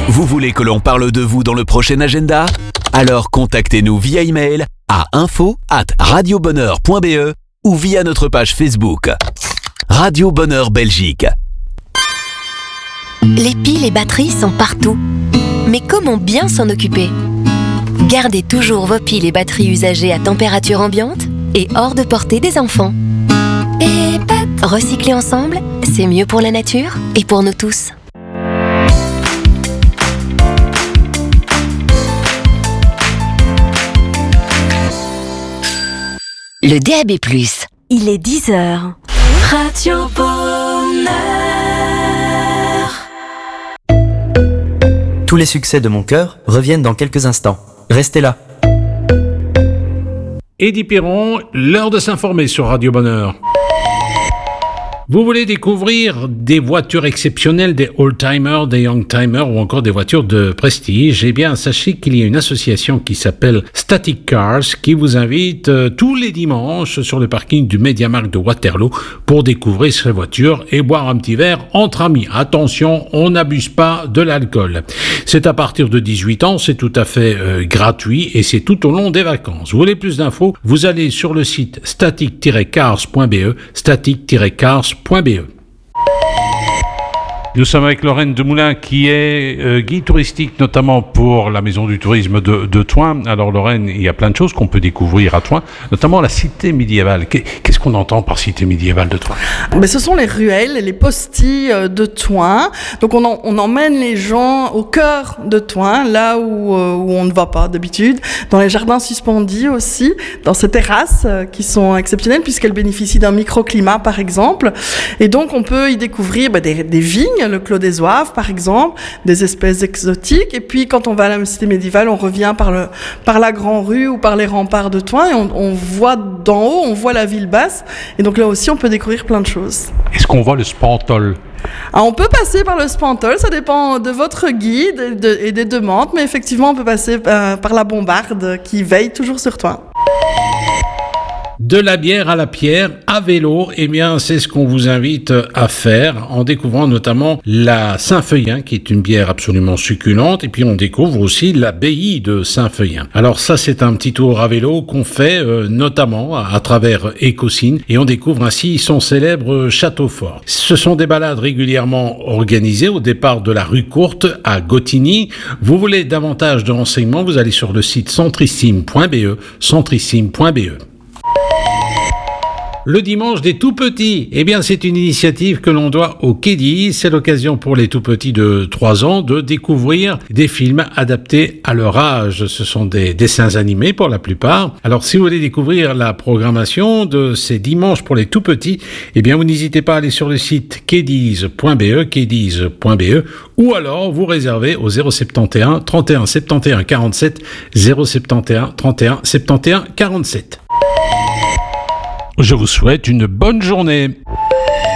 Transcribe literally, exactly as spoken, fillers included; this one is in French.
Vous voulez que l'on parle de vous dans le prochain agenda? Alors contactez-nous via email à info arobase radiobonheur point b e ou via notre page Facebook. Radio Bonheur Belgique. Les piles et batteries sont partout. Mais comment bien s'en occuper? Gardez toujours vos piles et batteries usagées à température ambiante et hors de portée des enfants. Et pat- recycler ensemble, c'est mieux pour la nature et pour nous tous. Le D A B plus. Il est dix heures. Radio Bonheur. Tous les succès de mon cœur reviennent dans quelques instants. Restez là. Eddie Piron, l'heure de s'informer sur Radio Bonheur. Vous voulez découvrir des voitures exceptionnelles, des old-timers, des young-timers ou encore des voitures de prestige? Eh bien, sachez qu'il y a une association qui s'appelle Static Cars qui vous invite euh, tous les dimanches sur le parking du MediaMarkt de Waterloo pour découvrir ces voitures et boire un petit verre entre amis. Attention, on n'abuse pas de l'alcool. C'est à partir de dix-huit ans, c'est tout à fait euh, gratuit et c'est tout au long des vacances. Vous voulez plus d'infos? Vous allez sur le site static tiret cars point b e, static tiret cars point b e. Nous sommes avec Lorraine Demoulin qui est euh, guide touristique notamment pour la Maison du Tourisme de, de Thoin. Alors Lorraine, il y a plein de choses qu'on peut découvrir à Thoin, notamment la cité médiévale. Qu'est-ce qu'on entend par cité médiévale de Thoin? Ben, ce sont les ruelles et les postilles de Thoin. Donc on, en, on emmène les gens au cœur de Thoin, là où, euh, où on ne va pas d'habitude, dans les jardins suspendus aussi, dans ces terrasses euh, qui sont exceptionnelles puisqu'elles bénéficient d'un microclimat par exemple. Et donc on peut y découvrir ben, des, des vignes, le Clos des Oives par exemple, des espèces exotiques, et puis quand on va à la cité médiévale, on revient par, le, par la Grande Rue ou par les remparts de Thoin, et on, on voit d'en haut, on voit la ville basse, et donc là aussi on peut découvrir plein de choses. Est-ce qu'on voit le Spantol? Ah, on peut passer par le Spantol, ça dépend de votre guide et, de, et des demandes, mais effectivement on peut passer euh, par la Bombarde qui veille toujours sur Thoin. De la bière à la pierre, à vélo, eh bien, c'est ce qu'on vous invite à faire en découvrant notamment la Saint-Feuillin, qui est une bière absolument succulente, et puis on découvre aussi l'abbaye de Saint-Feuillin. Alors ça, c'est un petit tour à vélo qu'on fait euh, notamment à, à travers Écosine, et on découvre ainsi son célèbre château fort. Ce sont des balades régulièrement organisées au départ de la rue Courte à Gottigny. Vous voulez davantage de renseignements, vous allez sur le site centrissime point b e, centrissime point b e. Le dimanche des tout-petits, eh bien c'est une initiative que l'on doit au Kiddies. C'est l'occasion pour les tout-petits de trois ans de découvrir des films adaptés à leur âge. Ce sont des dessins animés pour la plupart. Alors si vous voulez découvrir la programmation de ces dimanches pour les tout-petits, eh bien vous n'hésitez pas à aller sur le site kiddies point b e, kiddies point b e, ou alors vous réservez au zéro sept un, trente et un, soixante et onze, quarante-sept, zéro sept un, trente et un, soixante et onze, quarante-sept. Je vous souhaite une bonne journée.